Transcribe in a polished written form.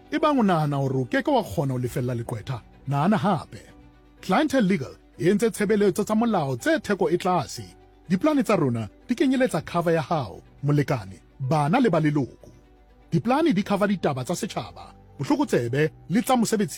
Ebang o nahana hore o keke wa kgona ho lefella leqwetha, nahana hape. Clientele Legal e entse tshebeletso tsa molao tse theko e tlase. Diplane tsa rona di kenyeletsa cover ya hao, molekane, bana le ba leloko. Diplane di cover ditaba tsa setjhaba, bohlokotsebe le tsa mosebetsi